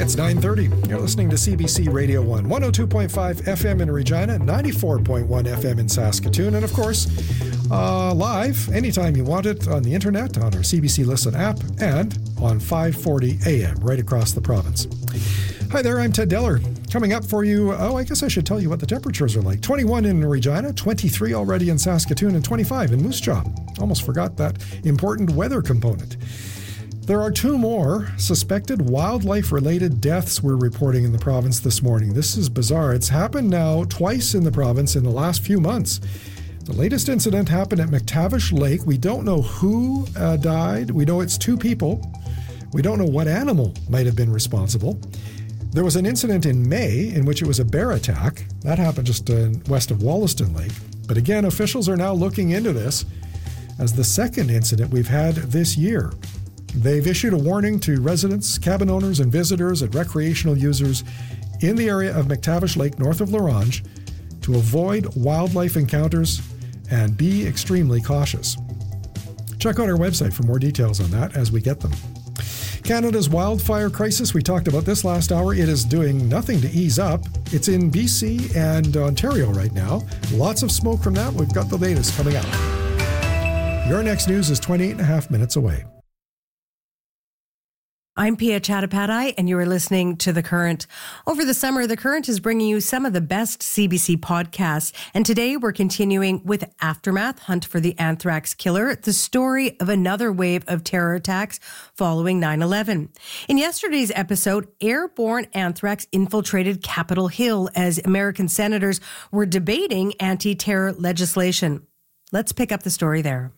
It's 9:30. You're listening to CBC Radio 1, 102.5 FM in Regina, 94.1 FM in Saskatoon, and of course, live anytime you want it on the internet, on our CBC Listen app, and on 540 AM right across the province. Hi there, I'm Ted Deller. Coming up for you, I guess I should tell you what the temperatures are like. 21 in Regina, 23 already in Saskatoon, and 25 in Moose Jaw. Almost forgot that important weather component. There are 2 more suspected wildlife-related deaths we're reporting in the province this morning. This is bizarre. It's happened now twice in the province in the last few months. The latest incident happened at McTavish Lake. We don't know who died. We know it's 2 people. We don't know what animal might have been responsible. There was an incident in May in which it was a bear attack. That happened just west of Wollaston Lake. But again, officials are now looking into this as the second incident we've had this year. They've issued a warning to residents, cabin owners, and visitors and recreational users in the area of McTavish Lake north of L'Orange to avoid wildlife encounters and be extremely cautious. Check out our website for more details on that as we get them. Canada's wildfire crisis, we talked about this last hour. It is doing nothing to ease up. It's in BC and Ontario right now. Lots of smoke from that. We've got the latest coming up. Your next news is 28 and a half minutes away. I'm Pia Chattopadhyay, and you are listening to The Current. Over the summer, The Current is bringing you some of the best CBC podcasts. And today we're continuing with Aftermath, Hunt for the Anthrax Killer, the story of another wave of terror attacks following 9/11. In yesterday's episode, airborne anthrax infiltrated Capitol Hill as American senators were debating anti-terror legislation. Let's pick up the story there.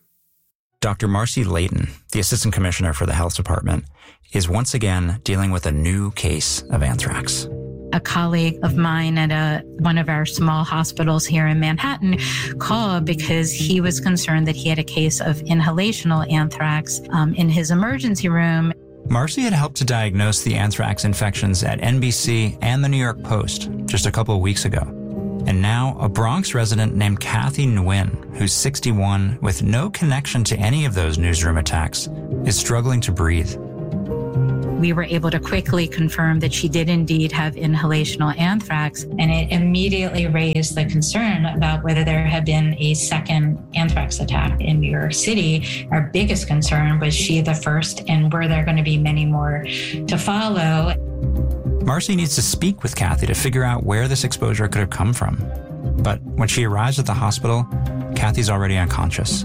Dr. Marcy Layton, the Assistant Commissioner for the Health Department, is once again dealing with a new case of anthrax. A colleague of mine at one of our small hospitals here in Manhattan called because he was concerned that he had a case of inhalational anthrax in his emergency room. Marcy had helped to diagnose the anthrax infections at NBC and the New York Post just a couple of weeks ago. And now a Bronx resident named Kathy Nguyen, who's 61, with no connection to any of those newsroom attacks, is struggling to breathe. We were able to quickly confirm that she did indeed have inhalational anthrax, and it immediately raised the concern about whether there had been a second anthrax attack in New York City. Our biggest concern was she the first, and were there going to be many more to follow? Marcy needs to speak with Kathy to figure out where this exposure could have come from. But when she arrives at the hospital, Kathy's already unconscious.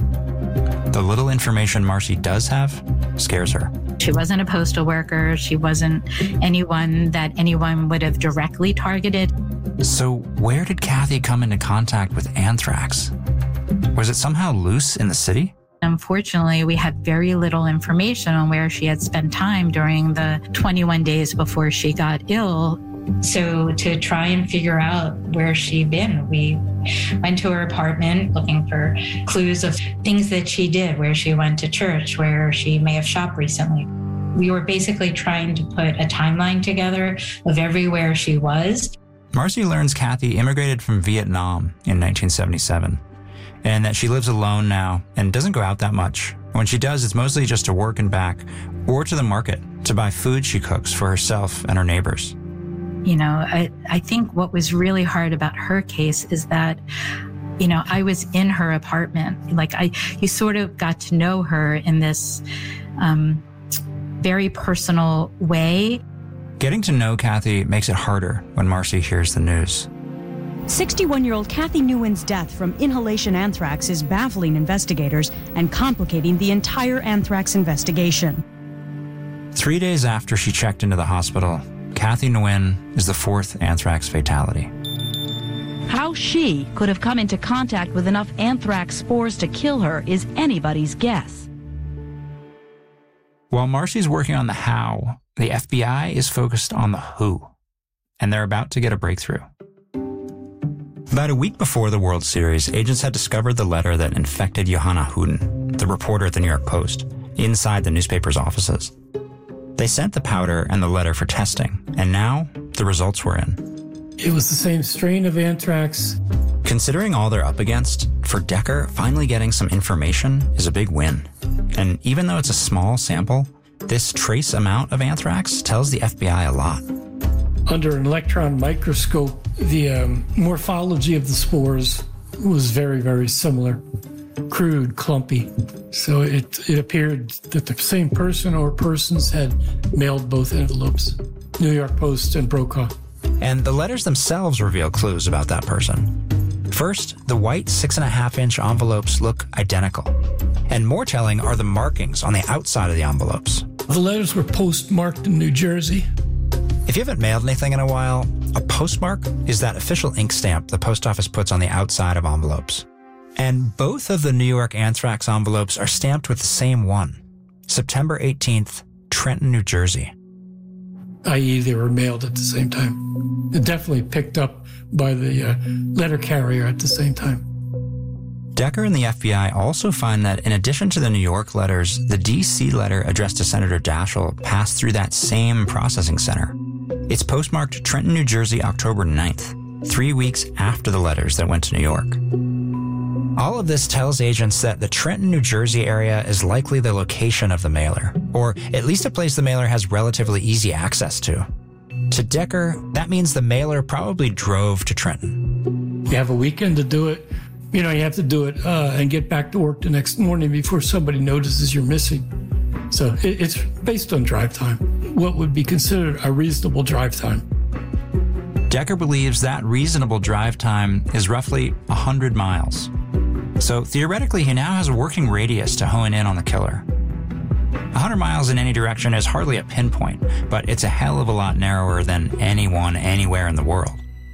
The little information Marcy does have scares her. She wasn't a postal worker. She wasn't anyone that anyone would have directly targeted. So where did Kathy come into contact with anthrax? Was it somehow loose in the city? Unfortunately, we had very little information on where she had spent time during the 21 days before she got ill. So to try and figure out where she'd been, we went to her apartment looking for clues of things that she did, where she went to church, where she may have shopped recently. We were basically trying to put a timeline together of everywhere she was. Marcy learns Kathy immigrated from Vietnam in 1977. And that she lives alone now and doesn't go out that much. When she does, it's mostly just to work and back, or to the market to buy food she cooks for herself and her neighbors. You know, I think what was really hard about her case is that, you know, I was in her apartment. Like you sort of got to know her in this very personal way. Getting to know Kathy makes it harder when Marcy hears the news. 61-year-old Kathy Nguyen's death from inhalation anthrax is baffling investigators and complicating the entire anthrax investigation. 3 days after she checked into the hospital, Kathy Nguyen is the 4th anthrax fatality. How she could have come into contact with enough anthrax spores to kill her is anybody's guess. While Marcy's working on the how, the FBI is focused on the who, and they're about to get a breakthrough. About a week before the World Series, agents had discovered the letter that infected Johanna Huden, the reporter at the New York Post, inside the newspaper's offices. They sent the powder and the letter for testing, and now the results were in. It was the same strain of anthrax. Considering all they're up against, for Decker, finally getting some information is a big win. And even though it's a small sample, This trace amount of anthrax tells the FBI a lot. Under an electron microscope, the morphology of the spores was very, very similar. Crude, clumpy. So it appeared that the same person or persons had mailed both envelopes, New York Post and Brokaw. And the letters themselves reveal clues about that person. First, the white 6.5-inch envelopes look identical. And more telling are the markings on the outside of the envelopes. The letters were postmarked in New Jersey. If you haven't mailed anything in a while, a postmark is that official ink stamp the post office puts on the outside of envelopes. And both of the New York anthrax envelopes are stamped with the same one, September 18th, Trenton, New Jersey. I.e., they were mailed at the same time. It definitely picked up by the letter carrier at the same time. Decker and the FBI also find that in addition to the New York letters, the D.C. letter addressed to Senator Daschle passed through that same processing center. It's postmarked Trenton, New Jersey, October 9th, 3 weeks after the letters that went to New York. All of this tells agents that the Trenton, New Jersey area is likely the location of the mailer, or at least a place the mailer has relatively easy access to. To Decker, that means the mailer probably drove to Trenton. You have a weekend to do it. You have to do it and get back to work the next morning before somebody notices you're missing. So it's based on drive time, what would be considered a reasonable drive time. Decker believes that reasonable drive time is roughly 100 miles. So theoretically, he now has a working radius to hone in on the killer. 100 miles in any direction is hardly a pinpoint, but it's a hell of a lot narrower than anyone anywhere in the world.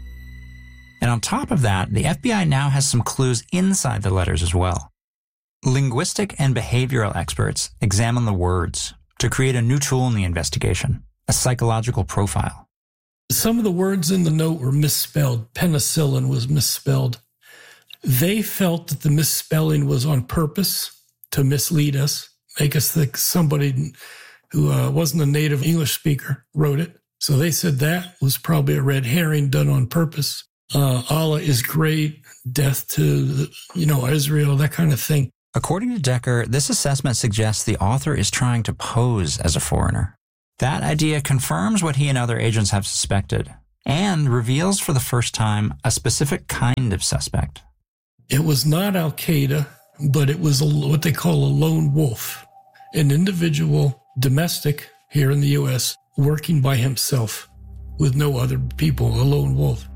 And on top of that, the FBI now has some clues inside the letters as well. Linguistic and behavioral experts examine the words to create a new tool in the investigation, a psychological profile. Some of the words in the note were misspelled. Penicillin was misspelled. They felt that the misspelling was on purpose to mislead us, make us think somebody who wasn't a native English speaker wrote it. So they said that was probably a red herring done on purpose. Allah is great, death to, Israel, that kind of thing. According to Decker, this assessment suggests the author is trying to pose as a foreigner. That idea confirms what he and other agents have suspected and reveals for the first time a specific kind of suspect. It was not Al-Qaeda, but it was what they call a lone wolf, an individual domestic here in the U.S. working by himself with no other people, a lone wolf.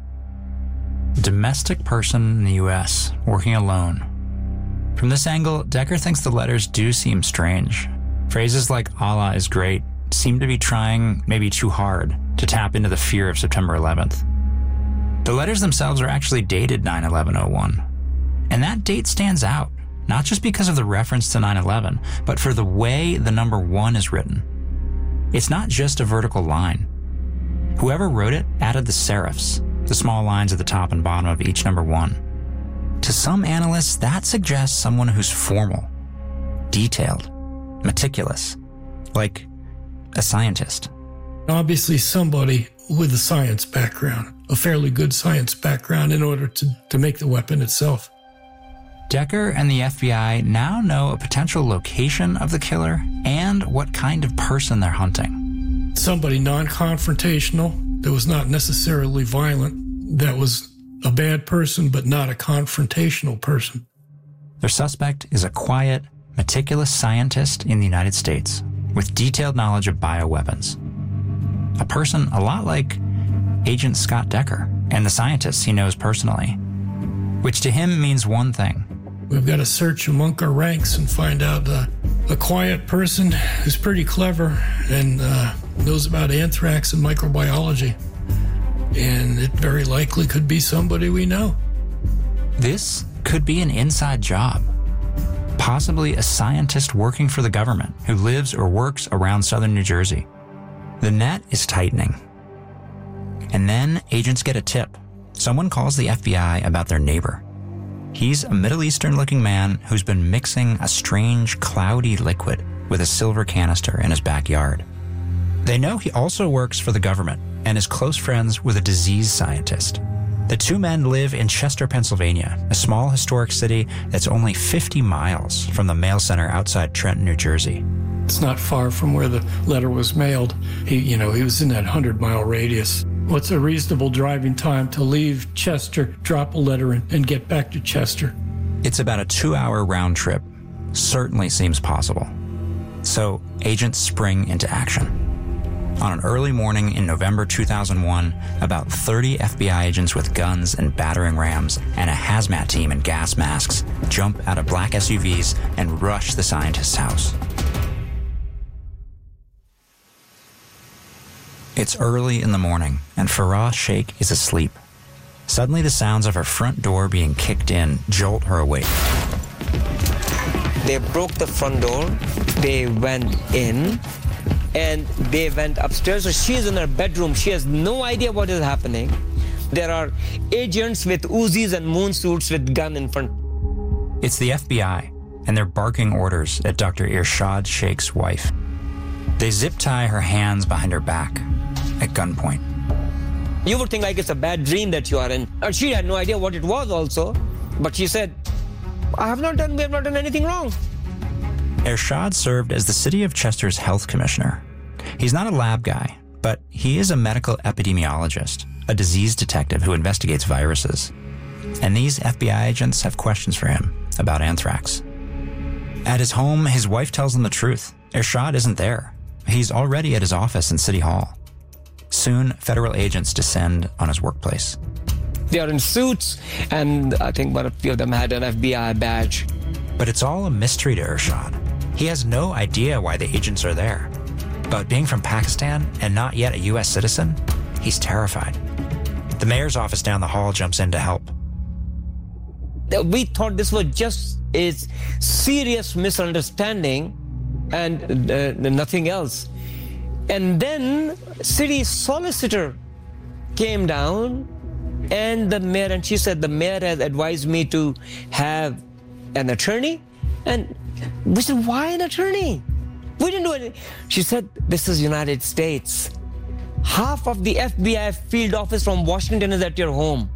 Domestic person in the U.S. working alone. From this angle, Decker thinks the letters do seem strange. Phrases like Allah is great seem to be trying, maybe too hard, to tap into the fear of September 11th. The letters themselves are actually dated 9/11/01. And that date stands out, not just because of the reference to 9/11, but for the way the number 1 is written. It's not just a vertical line. Whoever wrote it added the serifs, the small lines at the top and bottom of each number 1. To some analysts, that suggests someone who's formal, detailed, meticulous, like a scientist. Obviously somebody with a science background, a fairly good science background in order to make the weapon itself. Decker and the FBI now know a potential location of the killer and what kind of person they're hunting. Somebody non-confrontational, that was not necessarily violent, that was a bad person but not a confrontational person. Their suspect is a quiet, meticulous scientist in the United States with detailed knowledge of bioweapons. A person a lot like Agent Scott Decker and the scientists he knows personally, which to him means one thing. We've got to search among our ranks and find out a quiet person who's pretty clever and knows about anthrax and microbiology. And it very likely could be somebody we know. This could be an inside job. Possibly a scientist working for the government who lives or works around southern New Jersey. The net is tightening. And then agents get a tip. Someone calls the FBI about their neighbor. He's a Middle Eastern-looking man who's been mixing a strange, cloudy liquid with a silver canister in his backyard. They know he also works for the government and is close friends with a disease scientist. The two men live in Chester, Pennsylvania, a small historic city that's only 50 miles from the mail center outside Trenton, New Jersey. It's not far from where the letter was mailed. He was in that 100-mile radius. What's a reasonable driving time to leave Chester, drop a letter, and get back to Chester? It's about a 2-hour round trip. Certainly seems possible. So agents spring into action. On an early morning in November 2001, about 30 FBI agents with guns and battering rams and a hazmat team in gas masks jump out of black SUVs and rush the scientist's house. It's early in the morning, and Farah Sheikh is asleep. Suddenly, the sounds of her front door being kicked in jolt her awake. They broke the front door, they went in, and they went upstairs. So she's in her bedroom. She has no idea what is happening. There are agents with Uzis and moon suits with gun in front. It's the FBI, and they're barking orders at Dr. Irshad Sheikh's wife. They zip tie her hands behind her back at gunpoint. You would think like it's a bad dream that you are in. And she had no idea what it was also. But she said, we have not done anything wrong. Irshad served as the city of Chester's health commissioner. He's not a lab guy, but he is a medical epidemiologist, a disease detective who investigates viruses. And these FBI agents have questions for him about anthrax. At his home, his wife tells him the truth. Irshad isn't there. He's already at his office in City Hall. Soon, federal agents descend on his workplace. They are in suits, and I think one or few of them had an FBI badge. But it's all a mystery to Irshad. He has no idea why the agents are there. But being from Pakistan and not yet a U.S. citizen, he's terrified. The mayor's office down the hall jumps in to help. We thought this was just a serious misunderstanding and nothing else. And then city solicitor came down and the mayor, and she said the mayor has advised me to have an attorney. And we said, why an attorney? We didn't do anything. She said, this is United States. Half of the FBI field office from Washington is at your home.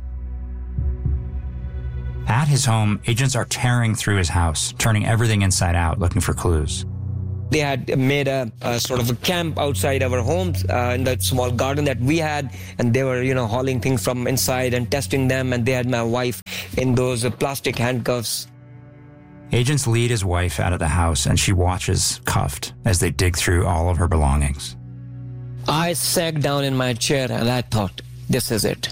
At his home, agents are tearing through his house, turning everything inside out, looking for clues. They had made a sort of a camp outside our homes in that small garden that we had, and they were, hauling things from inside and testing them, and they had my wife in those plastic handcuffs. Agents lead his wife out of the house, and she watches, cuffed, as they dig through all of her belongings. I sat down in my chair, and I thought, this is it.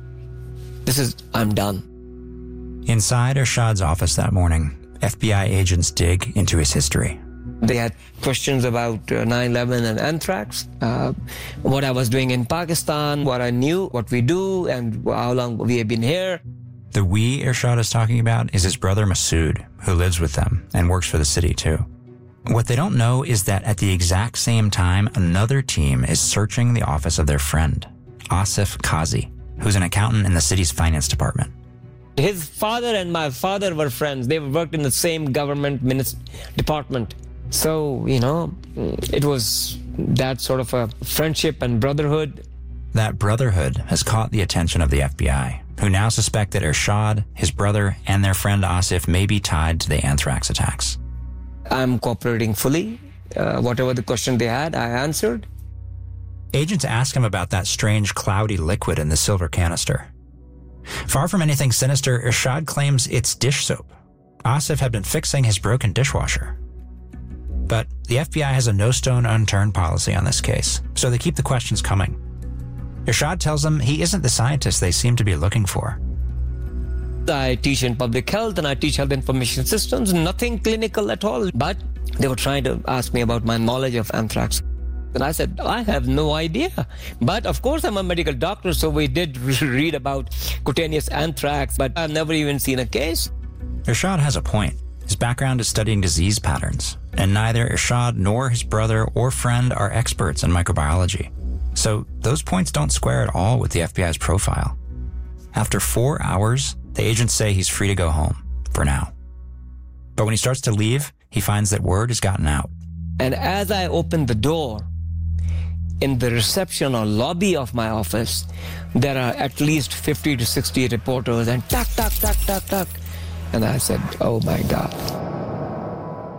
I'm done. Inside Irshad's office that morning, FBI agents dig into his history. They had questions about 9/11 and anthrax, what I was doing in Pakistan, what I knew, what we do, and how long we have been here. The we Irshad is talking about is his brother Masood, who lives with them and works for the city too. What they don't know is that at the exact same time, another team is searching the office of their friend, Asif Qazi, who's an accountant in the city's finance department. His father and my father were friends. They worked in the same government department. So, it was that sort of a friendship and brotherhood. That brotherhood has caught the attention of the FBI, who now suspect that Irshad, his brother, and their friend Asif may be tied to the anthrax attacks. I'm cooperating fully. Whatever the question they had, I answered. Agents ask him about that strange cloudy liquid in the silver canister. Far from anything sinister, Irshad claims it's dish soap. Asif had been fixing his broken dishwasher. But the FBI has a no stone unturned policy on this case, so they keep the questions coming. Irshad tells them he isn't the scientist they seem to be looking for. I teach in public health and I teach health information systems, nothing clinical at all. But they were trying to ask me about my knowledge of anthrax. And I said, I have no idea. But of course, I'm a medical doctor, so we did read about cutaneous anthrax, but I've never even seen a case. Irshad has a point. His background is studying disease patterns, and neither Irshad nor his brother or friend are experts in microbiology. So those points don't square at all with the FBI's profile. After 4 hours, the agents say he's free to go home, for now. But when he starts to leave, he finds that word has gotten out. And as I opened the door, in the reception or lobby of my office, there are at least 50 to 60 reporters, and tuck, tuck, tuck, tuck, tuck. And I said, oh my God.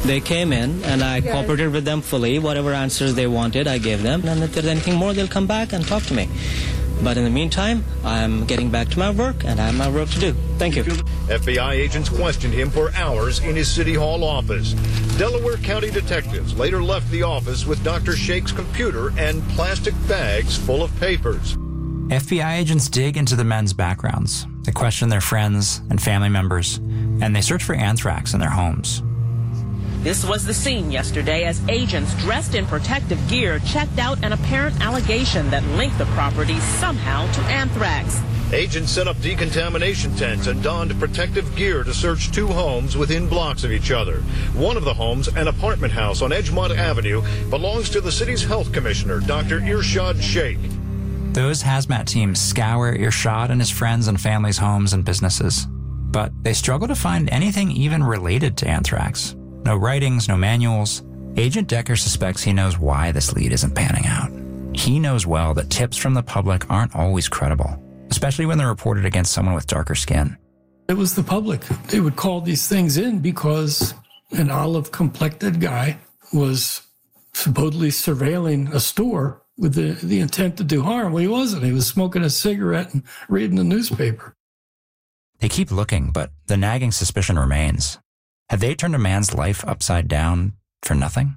They came in and I cooperated with them fully. Whatever answers they wanted, I gave them. And if there's anything more, they'll come back and talk to me. But in the meantime, I'm getting back to my work, and I have my work to do. Thank you. FBI agents questioned him for hours in his City Hall office. Delaware County detectives later left the office with Dr. Sheikh's computer and plastic bags full of papers. FBI agents dig into the men's backgrounds. They question their friends and family members, and they search for anthrax in their homes. This was the scene yesterday as agents dressed in protective gear checked out an apparent allegation that linked the property somehow to anthrax. Agents set up decontamination tents and donned protective gear to search 2 homes within blocks of each other. One of the homes, an apartment house on Edgemont Avenue, belongs to the city's health commissioner, Dr. Irshad Sheikh. Those hazmat teams scour Irshad and his friends and family's homes and businesses. But they struggle to find anything even related to anthrax. No writings, no manuals. Agent Decker suspects he knows why this lead isn't panning out. He knows well that tips from the public aren't always credible, especially when they're reported against someone with darker skin. It was the public. They would call these things in because an olive-complected guy was supposedly surveilling a store with the intent to do harm. Well, he wasn't. He was smoking a cigarette and reading the newspaper. They keep looking, but the nagging suspicion remains. Had they turned a man's life upside down for nothing?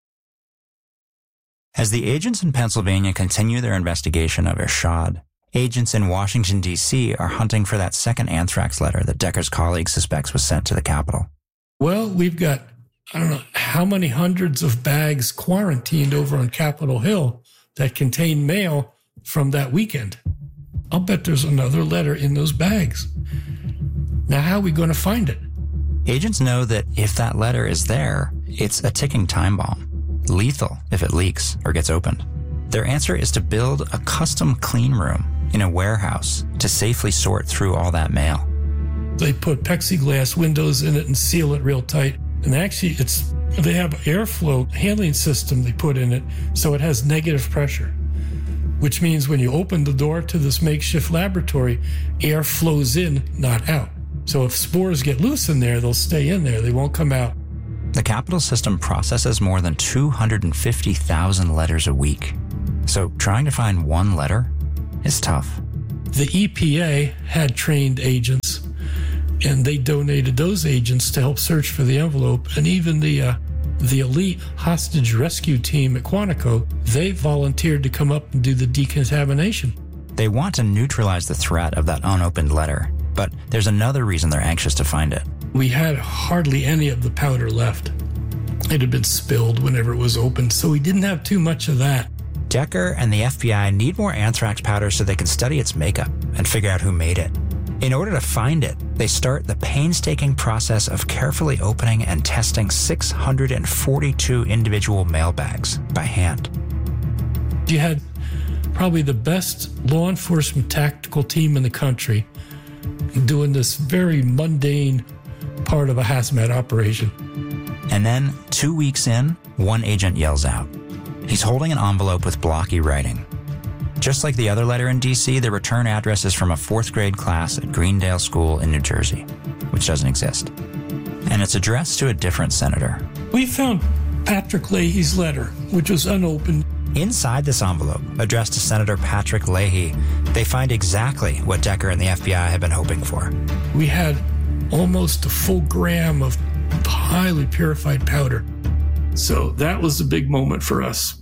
As the agents in Pennsylvania continue their investigation of Irshad, agents in Washington, D.C. are hunting for that second anthrax letter that Decker's colleague suspects was sent to the Capitol. Well, we've got, I don't know how many hundreds of bags quarantined over on Capitol Hill that contain mail from that weekend. I'll bet there's another letter in those bags. Now, how are we going to find it? Agents know that if that letter is there, it's a ticking time bomb, lethal if it leaks or gets opened. Their answer is to build a custom clean room in a warehouse to safely sort through all that mail. They put plexiglass windows in it and seal it real tight. And actually, they have an airflow handling system they put in it, so it has negative pressure, which means when you open the door to this makeshift laboratory, air flows in, not out. So if spores get loose in there, they'll stay in there. They won't come out. The Capitol system processes more than 250,000 letters a week. So trying to find one letter is tough. The EPA had trained agents, and they donated those agents to help search for the envelope. And even the elite hostage rescue team at Quantico, they volunteered to come up and do the decontamination. They want to neutralize the threat of that unopened letter. But there's another reason they're anxious to find it. We had hardly any of the powder left. It had been spilled whenever it was opened, so we didn't have too much of that. Decker and the FBI need more anthrax powder so they can study its makeup and figure out who made it. In order to find it, they start the painstaking process of carefully opening and testing 642 individual mailbags by hand. You had probably the best law enforcement tactical team in the country doing this very mundane part of a hazmat operation. And then, 2 weeks in, one agent yells out. He's holding an envelope with blocky writing. Just like the other letter in D.C., the return address is from a 4th grade class at Greendale School in New Jersey, which doesn't exist. And it's addressed to a different senator. We found Patrick Leahy's letter, which was unopened. Inside this envelope, addressed to Senator Patrick Leahy, they find exactly what Decker and the FBI had been hoping for. We had almost a full gram of highly purified powder. So that was a big moment for us.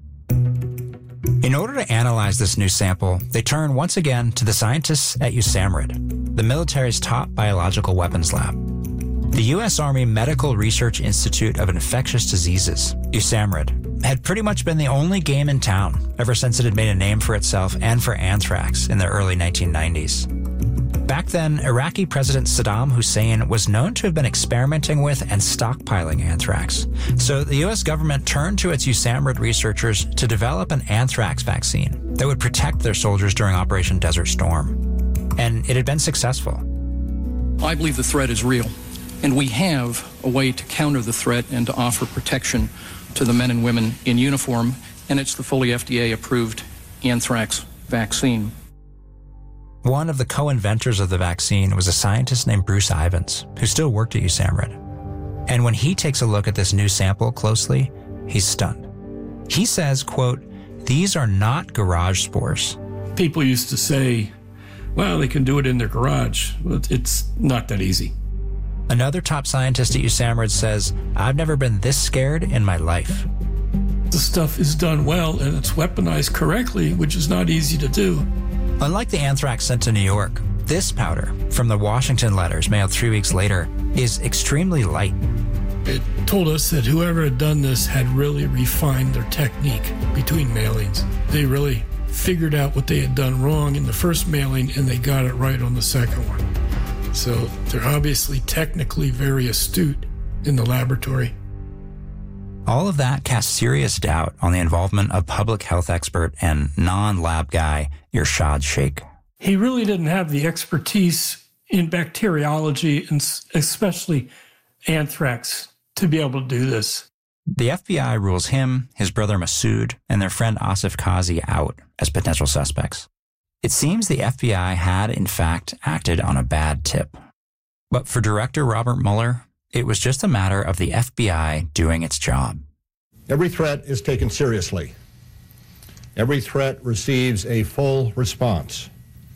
In order to analyze this new sample, they turn once again to the scientists at USAMRIID, the military's top biological weapons lab. The U.S. Army Medical Research Institute of Infectious Diseases, USAMRIID, had pretty much been the only game in town ever since it had made a name for itself and for anthrax in the early 1990s. Back then, Iraqi President Saddam Hussein was known to have been experimenting with and stockpiling anthrax. So the U.S. government turned to its USAMRIID researchers to develop an anthrax vaccine that would protect their soldiers during Operation Desert Storm. And it had been successful. I believe the threat is real, and we have a way to counter the threat and to offer protection to the men and women in uniform, and it's the fully FDA-approved anthrax vaccine. One of the co-inventors of the vaccine was a scientist named Bruce Ivins, who still worked at USAMRIID. And when he takes a look at this new sample closely, he's stunned. He says, quote, "These are not garage spores." People used to say, well, they can do it in their garage. Well, it's not that easy. Another top scientist at USAMRIID says, "I've never been this scared in my life." The stuff is done well and it's weaponized correctly, which is not easy to do. Unlike the anthrax sent to New York, this powder from the Washington letters mailed 3 weeks later is extremely light. It told us that whoever had done this had really refined their technique between mailings. They really figured out what they had done wrong in the first mailing and they got it right on the second one. So they're obviously technically very astute in the laboratory. All of that casts serious doubt on the involvement of public health expert and non-lab guy Irshad Sheikh. He really didn't have the expertise in bacteriology and especially anthrax to be able to do this. The FBI rules him, his brother Masood, and their friend Asif Kazi out as potential suspects. It seems the FBI had, in fact, acted on a bad tip. But for Director Robert Mueller, it was just a matter of the FBI doing its job. Every threat is taken seriously. Every threat receives a full response.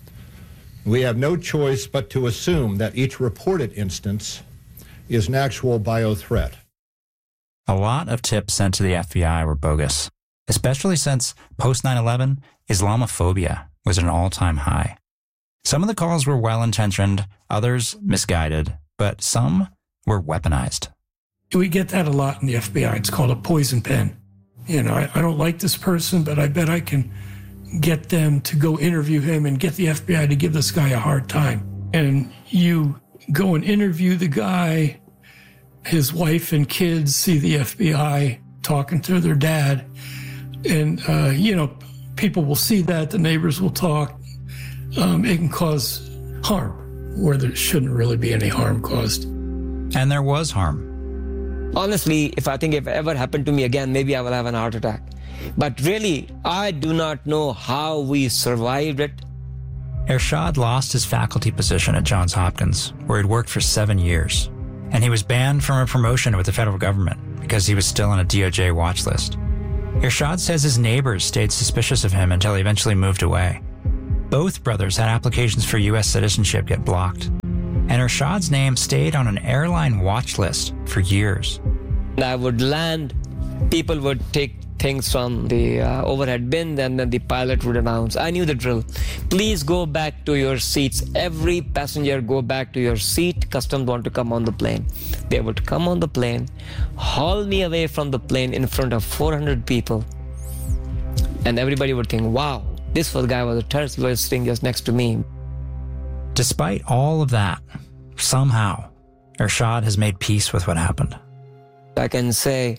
We have no choice but to assume that each reported instance is an actual bio-threat. A lot of tips sent to the FBI were bogus, especially since post 9/11, Islamophobia was at an all-time high. Some of the calls were well-intentioned, others misguided, but some were weaponized. We get that a lot in the FBI. It's called a poison pen. You know, I don't like this person, but I bet I can get them to go interview him and get the FBI to give this guy a hard time. And you go and interview the guy, his wife and kids see the FBI talking to their dad. And, people will see that, the neighbors will talk. It can cause harm where there shouldn't really be any harm caused. And there was harm. Honestly, if it ever happened to me again, maybe I will have an heart attack. But really, I do not know how we survived it. Irshad lost his faculty position at Johns Hopkins, where he'd worked for 7 years. And he was banned from a promotion with the federal government because he was still on a DOJ watch list. Irshad says his neighbors stayed suspicious of him until he eventually moved away. Both brothers had applications for U.S. citizenship get blocked. And Irshad's name stayed on an airline watch list for years. I would land, people would take things from the overhead bin, and then the pilot would announce, I knew the drill. Please go back to your seats. Every passenger go back to your seat. Customs want to come on the plane. They would come on the plane, haul me away from the plane in front of 400 people. And everybody would think, wow, this guy was a terrorist, he was sitting just next to me. Despite all of that, somehow, Irshad has made peace with what happened. I can say,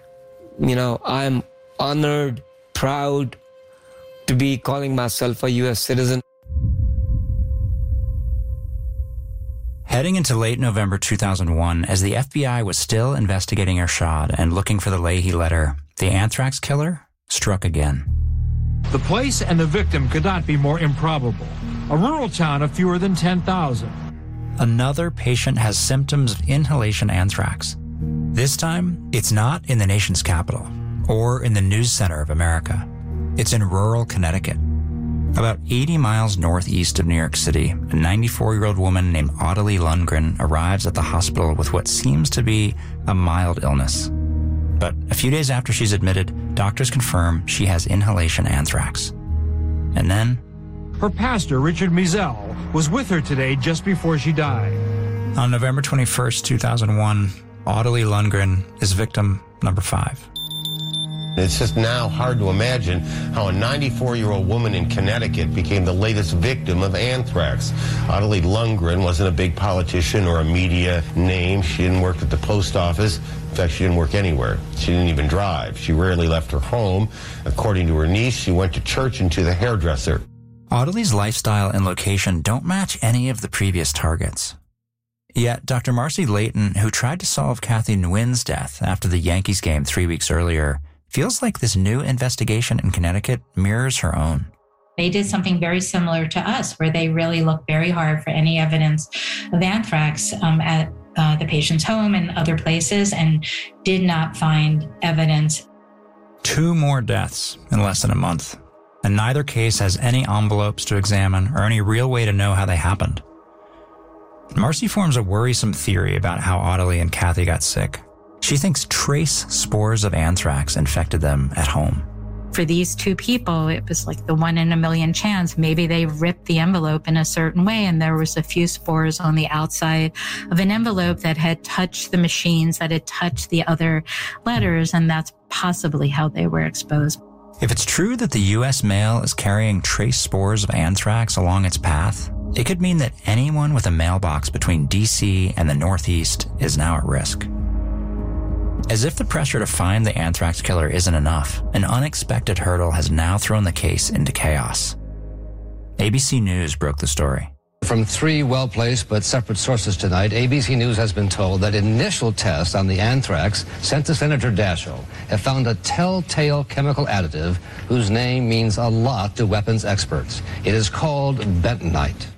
I'm honored, proud to be calling myself a U.S. citizen. Heading into late November 2001, as the FBI was still investigating Irshad and looking for the Leahy letter, the anthrax killer struck again. The place and the victim could not be more improbable. A rural town of fewer than 10,000. Another patient has symptoms of inhalation anthrax. This time, it's not in the nation's capital or in the news center of America. It's in rural Connecticut. About 80 miles northeast of New York City, a 94-year-old woman named Audley Lundgren arrives at the hospital with what seems to be a mild illness. But a few days after she's admitted, doctors confirm she has inhalation anthrax. And then, her pastor, Richard Mizell, was with her today just before she died. On November 21st, 2001, Audley Lundgren is victim number 5. It's just now hard to imagine how a 94-year-old woman in Connecticut became the latest victim of anthrax. Audley Lundgren wasn't a big politician or a media name. She didn't work at the post office. In fact, she didn't work anywhere. She didn't even drive. She rarely left her home. According to her niece, she went to church and to the hairdresser. Audley's lifestyle and location don't match any of the previous targets. Yet, Dr. Marcy Layton, who tried to solve Kathy Nguyen's death after the Yankees game 3 weeks earlier, feels like this new investigation in Connecticut mirrors her own. They did something very similar to us, where they really looked very hard for any evidence of anthrax at the patient's home and other places and did not find evidence. 2 more deaths in less than a month, and neither case has any envelopes to examine or any real way to know how they happened. Marcy forms a worrisome theory about how Audley and Kathy got sick. She thinks trace spores of anthrax infected them at home. For these 2 people, it was like the 1 in a million chance. Maybe they ripped the envelope in a certain way and there was a few spores on the outside of an envelope that had touched the machines, that had touched the other letters, and that's possibly how they were exposed. If it's true that the U.S. mail is carrying trace spores of anthrax along its path, it could mean that anyone with a mailbox between D.C. and the Northeast is now at risk. As if the pressure to find the anthrax killer isn't enough, an unexpected hurdle has now thrown the case into chaos. ABC News broke the story. From 3 well-placed but separate sources tonight, ABC News has been told that initial tests on the anthrax sent to Senator Daschle have found a telltale chemical additive whose name means a lot to weapons experts. It is called bentonite.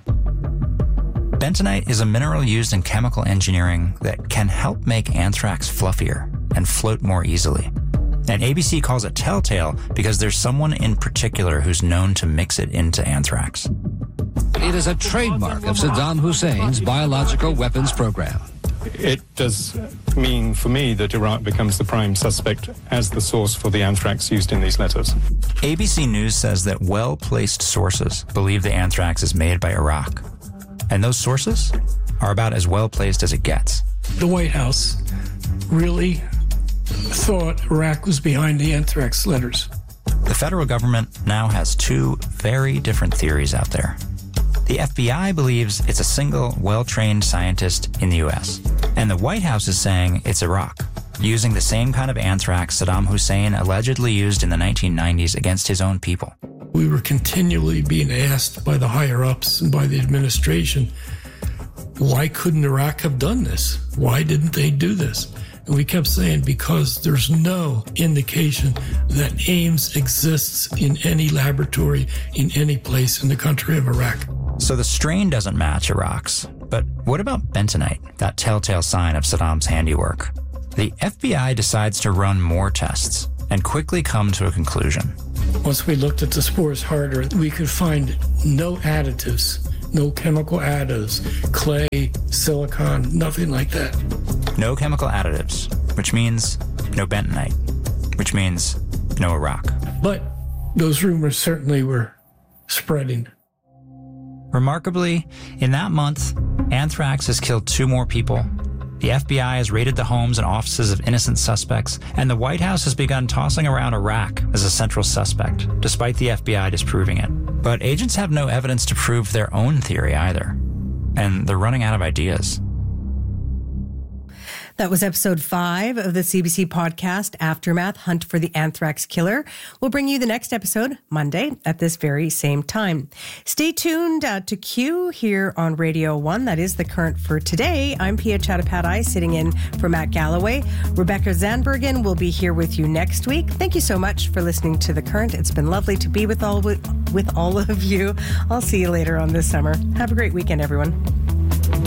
Bentonite is a mineral used in chemical engineering that can help make anthrax fluffier and float more easily. And ABC calls it telltale because there's someone in particular who's known to mix it into anthrax. It is a trademark of Saddam Hussein's biological weapons program. It does mean for me that Iraq becomes the prime suspect as the source for the anthrax used in these letters. ABC News says that well-placed sources believe the anthrax is made by Iraq. And those sources are about as well-placed as it gets. The White House really thought Iraq was behind the anthrax letters. The federal government now has 2 very different theories out there. The FBI believes it's a single, well-trained scientist in the U.S. And the White House is saying it's Iraq, using the same kind of anthrax Saddam Hussein allegedly used in the 1990s against his own people. We were continually being asked by the higher-ups and by the administration, why couldn't Iraq have done this? Why didn't they do this? And we kept saying, because there's no indication that Ames exists in any laboratory in any place in the country of Iraq. So the strain doesn't match Iraq's. But what about bentonite, that telltale sign of Saddam's handiwork? The FBI decides to run more tests and quickly come to a conclusion. Once we looked at the spores harder, we could find no additives, no chemical additives, clay, silicon, nothing like that. No chemical additives, which means no bentonite, which means no Iraq. But those rumors certainly were spreading. Remarkably, in that month, anthrax has killed 2 more people. The FBI has raided the homes and offices of innocent suspects, and the White House has begun tossing around Iraq as a central suspect, despite the FBI disproving it. But agents have no evidence to prove their own theory either, and they're running out of ideas. That was episode 5 of the CBC podcast, Aftermath, Hunt for the Anthrax Killer. We'll bring you the next episode Monday at this very same time. Stay tuned to Q here on Radio 1. That is The Current for today. I'm Pia Chattopadhyay, sitting in for Matt Galloway. Rebecca Zandbergen will be here with you next week. Thank you so much for listening to The Current. It's been lovely to be with all of you. I'll see you later on this summer. Have a great weekend, everyone.